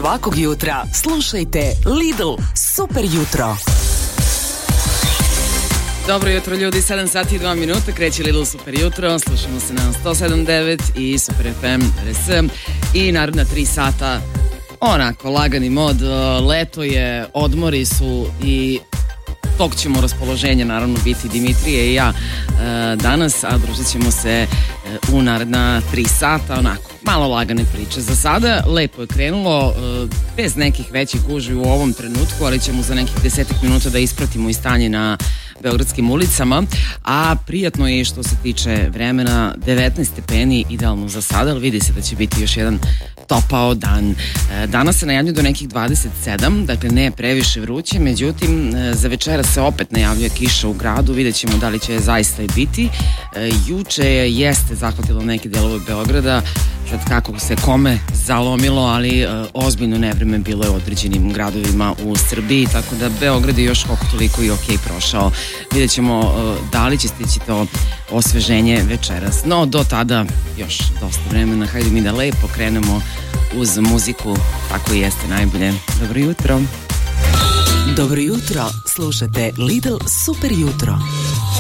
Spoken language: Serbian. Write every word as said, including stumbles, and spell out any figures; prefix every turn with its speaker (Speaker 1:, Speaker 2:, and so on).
Speaker 1: Svakog jutra slušajte Lidl Super jutro.
Speaker 2: Dobro jutro ljudi, sedam sati i dva minuta, kreće Lidl Super jutro, slušamo se na sto sedam devet i Super F M R S i naredna tri sata, onako lagani mod, leto je, odmori su i tog ćemo raspoloženja naravno biti Dimitrije i ja danas, a družit ćemo se u naredna tri sata, onako malo lagane priče. Za sada lepo je krenulo, bez nekih većih gužvi u ovom trenutku, ali ćemo za nekih desetak minuta da ispratimo i stanje na beogradskim ulicama, a prijatno je što se tiče vremena, devetnaest stepeni idealno za sada, ali vidi se da će biti još jedan topao dan. Danas se najavljuje do nekih dvadeset sedam, dakle ne previše vruće, međutim za večera se opet najavljuje kiša u gradu, vidjet ćemo da li će je zaista i biti. Juče jeste zahvatilo neke delove Beograda, sad kako se kome zalomilo, ali ozbiljno nevreme bilo je u određenim gradovima u Srbiji, tako da Beograd je još koliko toliko i ok prošao. Vidjet ćemo da li će stići to osveženje večeras. No, do tada još dosta vremena. Hajde mi da lepo krenemo uz muziku. Tako i jeste najbolje. Dobro jutro.
Speaker 1: Dobro jutro. Slušate Lidl Super jutro.